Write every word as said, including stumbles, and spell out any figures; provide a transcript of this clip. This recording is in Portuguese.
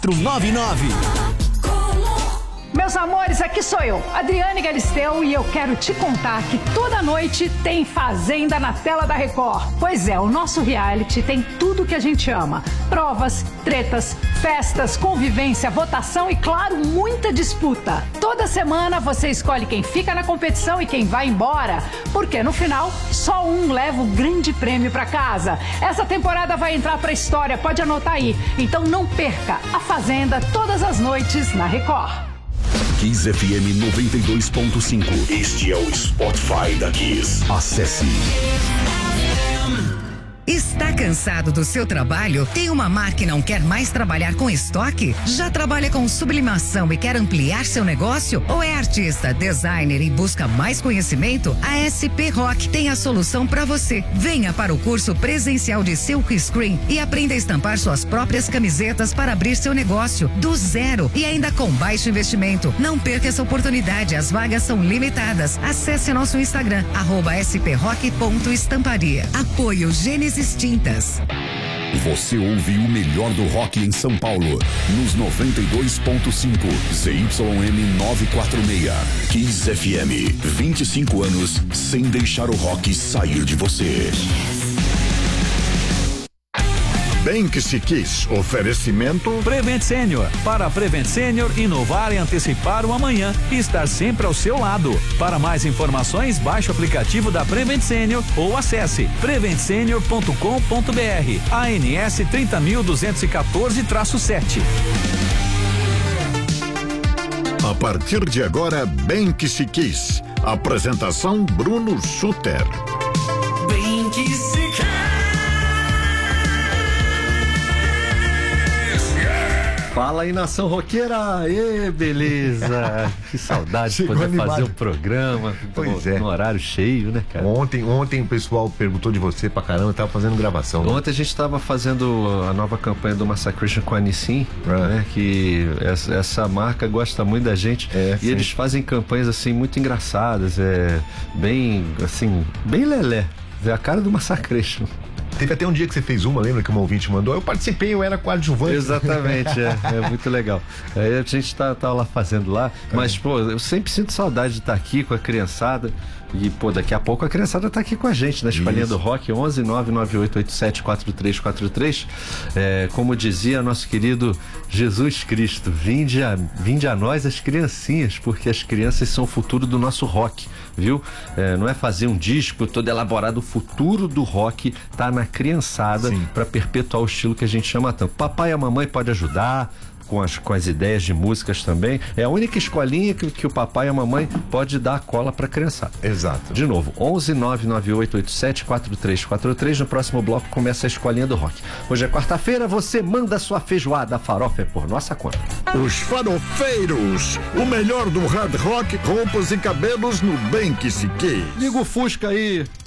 nove nove. Meus amores, aqui sou eu, Adriane Galisteu, e eu quero te contar que toda noite tem Fazenda na tela da Record. Pois é, o nosso reality tem tudo que a gente ama. Provas, tretas, festas, convivência, votação e, claro, muita disputa. Toda semana você escolhe quem fica na competição e quem vai embora, porque no final só um leva o grande prêmio pra casa. Essa temporada vai entrar pra história, pode anotar aí. Então não perca a Fazenda todas as noites na Record. Kiss F M noventa e dois ponto cinco. Este é o Spotify da Kiss. Acesse. Está cansado do seu trabalho? Tem uma marca e não quer mais trabalhar com estoque? Já trabalha com sublimação e quer ampliar seu negócio? Ou é artista, designer e busca mais conhecimento? A S P Rock tem a solução para você. Venha para o curso presencial de Silk Screen e aprenda a estampar suas próprias camisetas para abrir seu negócio do zero e ainda com baixo investimento. Não perca essa oportunidade, as vagas são limitadas. Acesse nosso Instagram, arroba sprock ponto estamparia. Apoio Gênesis Tintas. Você ouve o melhor do rock em São Paulo, nos noventa e dois ponto cinco, Z Y M novecentos e quarenta e seis. Kiss F M, vinte e cinco anos sem deixar o rock sair de você. Bem que se quis. Oferecimento Prevent Senior. Para a Prevent Senior, inovar e antecipar o amanhã e estar sempre ao seu lado. Para mais informações, baixe o aplicativo da Prevent Senior ou acesse prevent senior ponto com ponto b r. A N S trinta mil duzentos e quatorze traço sete. A partir de agora, Bem que se quis. Apresentação Bruno Suter. Bem que se quis. Fala aí, nação roqueira! Ê, beleza! Que saudade de poder animado. fazer o programa. Pois no, é. no horário cheio, né, cara? Ontem, ontem o pessoal perguntou de você pra caramba, eu tava fazendo gravação. Ontem a gente tava fazendo a nova campanha do Massacration com a Nissin, Ah. né? Que essa, essa marca gosta muito da gente. É, e sim. eles fazem campanhas, assim, muito engraçadas, é bem, assim, bem lelé. É a cara do Massacration. Teve até um dia que você fez uma, lembra que uma ouvinte mandou? Eu participei, eu era coadjuvante. Exatamente, é, é muito legal. Aí a gente tá, tá lá fazendo lá, mas, pô, eu sempre sinto saudade de estar aqui com a criançada. E, pô, daqui a pouco a criançada tá aqui com a gente, na Escolinha do Rock, onze nove nove oito oito sete quatro três quatro três. É, como dizia nosso querido Jesus Cristo, vinde a, vinde a nós as criancinhas, porque as crianças são o futuro do nosso rock, viu? É, não é fazer um disco todo elaborado, o futuro do rock tá na criançada para perpetuar o estilo que a gente chama tanto. Papai e a mamãe pode ajudar com as, com as ideias de músicas também. É a única escolinha que, que o papai e a mamãe pode dar a cola pra criançada. Exato. De novo, onze nove nove oito oito sete quatro três quatro três. No próximo bloco começa a Escolinha do Rock. Hoje é quarta-feira, você manda sua feijoada. A farofa é por nossa conta. Os Farofeiros, o melhor do hard rock, roupas e cabelos no Bem que se quis. Liga o Fusca aí.